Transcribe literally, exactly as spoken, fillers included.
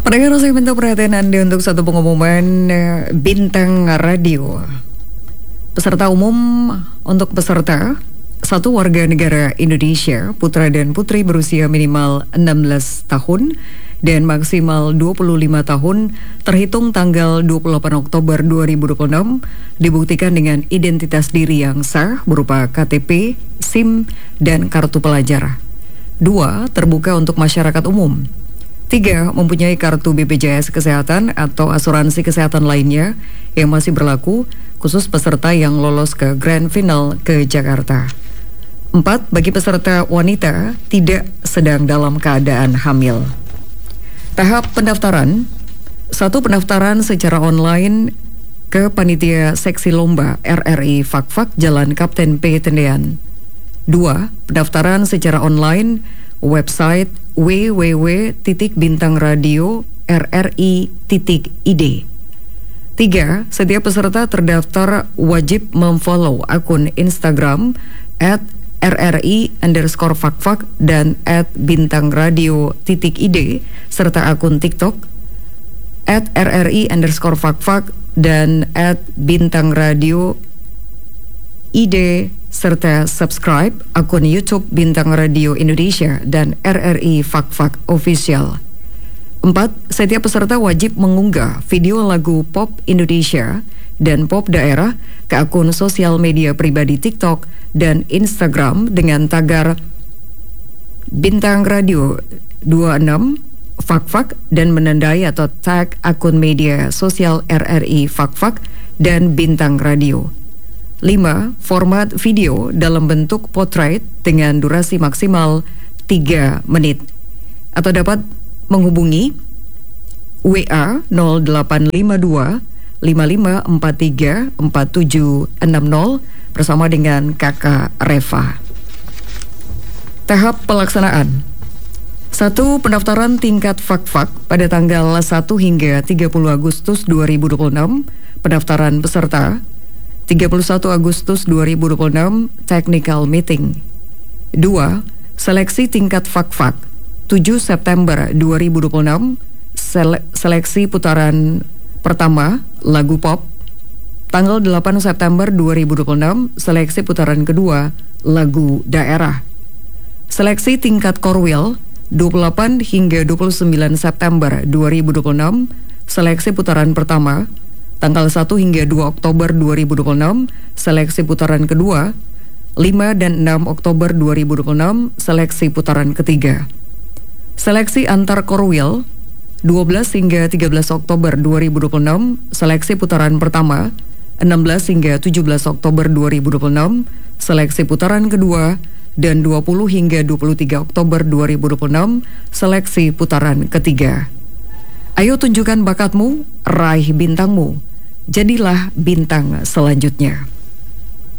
Pendengar, saya minta perhatian Anda untuk satu pengumuman eh, bintang radio. Peserta umum untuk peserta satu warga negara Indonesia, putra dan putri berusia minimal enam belas tahun dan maksimal dua puluh lima tahun terhitung tanggal dua puluh delapan Oktober dua ribu dua puluh enam dibuktikan dengan identitas diri yang sah berupa K T P, SIM, dan kartu pelajar. Dua, terbuka untuk masyarakat umum. Tiga, mempunyai kartu B P J S Kesehatan atau asuransi kesehatan lainnya yang masih berlaku khusus peserta yang lolos ke Grand Final ke Jakarta. Empat, bagi peserta wanita tidak sedang dalam keadaan hamil. Tahap pendaftaran. Satu, pendaftaran secara online ke Panitia Seksi Lomba R R I Fakfak Jalan Kapten P. Tendean. Dua, pendaftaran secara online website w w w titik bintang radio r r i titik i d. Tiga, setiap peserta terdaftar wajib memfollow akun Instagram at rri underscore fakfak dan at bintang radio titik id serta akun TikTok at rri underscore fakfak dan at bintang radio id serta subscribe akun YouTube Bintang Radio Indonesia dan R R I Fakfak Official. Empat, setiap peserta wajib mengunggah video lagu pop Indonesia dan pop daerah ke akun sosial media pribadi TikTok dan Instagram dengan tagar Bintang Radio dua puluh enam Fakfak dan menandai atau tag akun media sosial R R I Fakfak dan Bintang Radio. Lima, format video dalam bentuk portrait dengan durasi maksimal tiga menit. Atau dapat menghubungi W A nol delapan lima dua lima lima empat tiga empat tujuh enam nol bersama dengan Kakak Reva. Tahap pelaksanaan. Satu, pendaftaran tingkat Fakfak pada tanggal satu hingga tiga puluh Agustus dua ribu dua puluh enam, pendaftaran peserta. tiga puluh satu Agustus dua ribu dua puluh enam, technical meeting. Dua, seleksi tingkat Fakfak. tujuh September dua ribu dua puluh enam, sele- seleksi putaran pertama, lagu pop. Tanggal delapan September dua ribu dua puluh enam, seleksi putaran kedua, lagu daerah. Seleksi tingkat Korwil, dua puluh delapan hingga dua puluh sembilan September dua ribu dua puluh enam, seleksi putaran pertama. Tanggal satu hingga dua Oktober dua ribu dua puluh enam, seleksi putaran kedua. Lima dan enam Oktober dua ribu dua puluh enam, seleksi putaran ketiga. Seleksi antar Korwil, dua belas hingga tiga belas Oktober dua ribu dua puluh enam, seleksi putaran pertama. enam belas hingga tujuh belas Oktober dua ribu dua puluh enam, seleksi putaran kedua. Dan dua puluh hingga dua puluh tiga Oktober dua ribu dua puluh enam, seleksi putaran ketiga. Ayo tunjukkan bakatmu, raih bintangmu. Jadilah bintang selanjutnya.